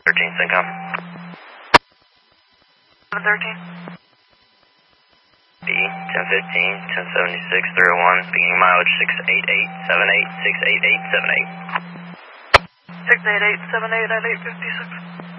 13, Syncom. 713. B, 1015, 1076, 301, beginning mileage 68878, 68878. 68878 at 856.